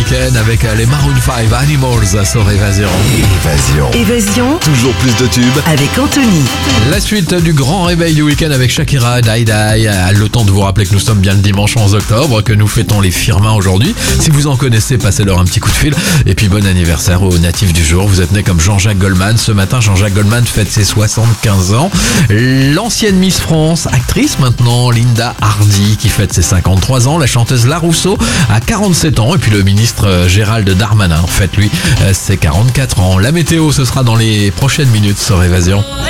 Week-end avec les Maroon 5 Animals sur Évasion. Évasion. Toujours plus de tubes. Avec Anthony. La suite du grand réveil du week-end avec Shakira, Die Die. Le temps de vous rappeler que nous sommes bien le dimanche 11 octobre, que nous fêtons les Firmins aujourd'hui. Si vous en connaissez, passez-leur un petit coup de fil. Et puis bon anniversaire aux natifs du jour. Vous êtes nés comme Jean-Jacques Goldman. Ce matin, Jean-Jacques Goldman fête ses 75 ans. L'ancienne Miss France, actrice maintenant, Linda Hardy, qui fête ses 53 ans. La chanteuse La Rousseau a 47 ans. Et puis le ministre Gérald Darmanin fête lui ses 44 ans. La météo, ce sera dans les prochaines minutes sur Évasion.